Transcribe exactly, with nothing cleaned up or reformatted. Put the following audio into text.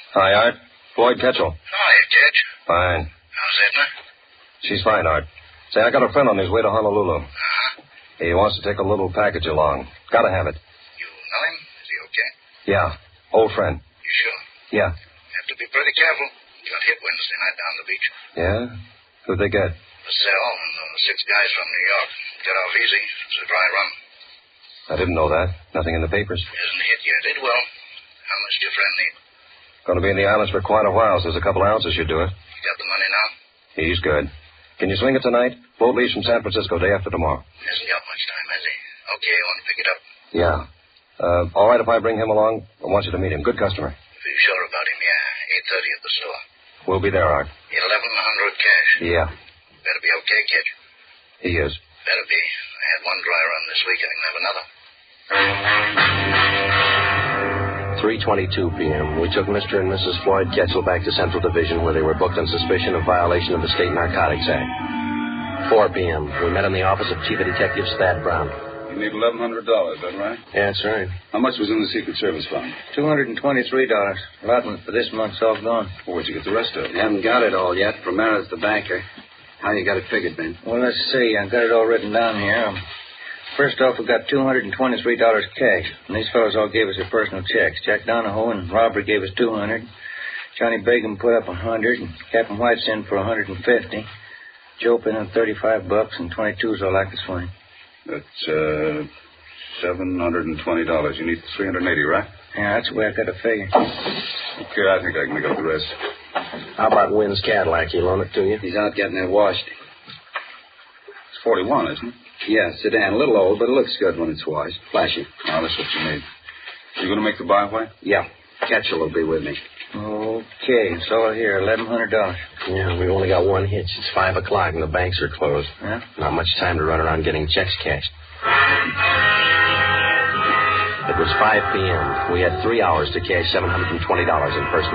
Hi, Art. Floyd Ketchel. Hi, Ketch. Fine. How's Edna? She's fine, Art. Say, I got a friend on his way to Honolulu. Uh-huh. He wants to take a little package along. Gotta have it. You know him? Is he okay? Yeah. Old friend. You sure? Yeah. Have to be pretty careful. Got hit Wednesday night down the beach. Yeah? Who'd they get? Purcell and uh, six guys from New York. Got off easy. It's a dry run. I didn't know that. Nothing in the papers. Isn't hit yet. It will. How much do your friend need? Going to be in the islands for quite a while, so there's a couple ounces should do it. You got the money now? He's good. Can you swing it tonight? Boat leaves from San Francisco day after tomorrow. Hasn't got much time, has he? Okay, you want to pick it up? Yeah. Uh, all right if I bring him along? I want you to meet him. Good customer. If you're sure about him, yeah. eight thirty at the store. We'll be there, Art. eleven hundred cash. Yeah. Better be okay, kid. He is. Better be. I had one dry run this week. I can have another. three twenty-two p.m. We took Mister and Missus Floyd Ketchel back to Central Division where they were booked on suspicion of violation of the State Narcotics Act. four p.m. We met in the office of Chief of Detectives Thad Brown. You need eleven hundred dollars, is that right? Yeah, that's right. How much was in the Secret Service fund? two hundred twenty-three dollars. Allotment for this month's all gone. Well, where'd you get the rest of it? You haven't got it all yet. Romera's the banker. How you got it figured, Ben? Well, let's see. I got it all written down here. Um, first off, we got two hundred twenty-three dollars cash. And these fellows all gave us their personal checks. Jack Donahoe and Robert gave us two hundred dollars. Johnny Begum put up one hundred dollars. And Captain White's in for one hundred fifty dollars. Joe put in thirty-five bucks, and twenty-two is all I could swing. That's, uh, seven hundred twenty dollars. You need three hundred eighty, right? Yeah, that's the way I got to figure. Okay, I think I can make up the rest. How about Wynn's Cadillac? He loan it to you? He's out getting it washed. It's forty-one, isn't it? Yeah, sedan. A little old, but it looks good when it's washed. Flashy. Oh, that's what you need. You going to make the byway? Yeah. Ketchel will be with me. Okay, it's all here, eleven hundred dollars. Yeah, we've only got one hitch. It's five o'clock and the banks are closed. Yeah? Not much time to run around getting checks cashed. It was five p.m. We had three hours to cash seven hundred twenty dollars in personal